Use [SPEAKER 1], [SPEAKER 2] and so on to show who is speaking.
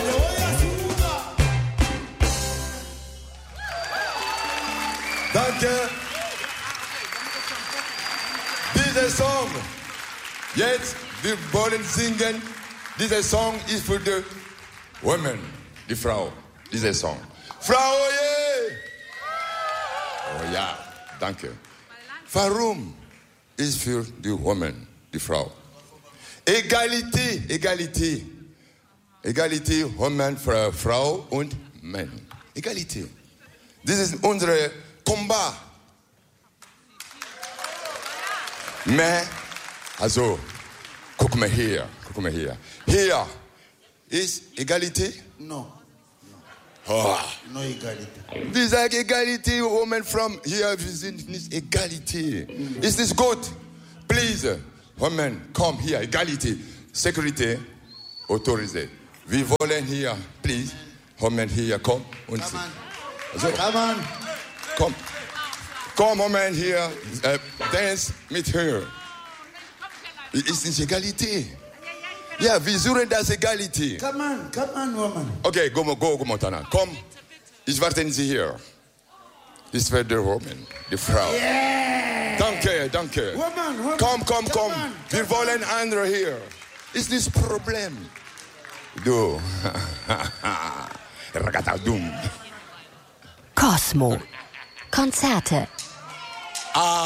[SPEAKER 1] Danke. Dieser Song, jetzt, wir wollen singen. Dieser Song ist für die Women, die Frau. Dieser Song. Frau, yeah. Oh ja, danke. Warum ist für die Women, die Frau? Egalité, Egalité. Egalité, Women, Frau und Mann. Egalité. Das ist unser Combat. Mais, also, guck mal hier. Hier ist Egalité?
[SPEAKER 2] No.
[SPEAKER 1] Oh.
[SPEAKER 2] No Egalité.
[SPEAKER 1] Wir sagen Egalité, Women from hier, wir sind nicht Egalité. Ist nicht gut. Please, Women, komm hier, Egalité. Security, autorisé. Wir wollen hier, please, Women hier, komm. Und
[SPEAKER 2] Come on.
[SPEAKER 1] also,
[SPEAKER 2] Come on.
[SPEAKER 1] komm. Komm, Women hier, dance mit her. Ist nicht Egalité. Ja, wir suchen das Egalité.
[SPEAKER 2] Come on, woman.
[SPEAKER 1] Okay, go, Montana. Komm, ich warte Sie hier. Das wird die Woman, die Frau.
[SPEAKER 2] Yeah.
[SPEAKER 1] Danke.
[SPEAKER 2] Woman.
[SPEAKER 1] Komm.
[SPEAKER 2] Come on.
[SPEAKER 1] Wir wollen andere hier. Ist das Problem? Du. Ragatadum.
[SPEAKER 3] Cosmo. Konzerte.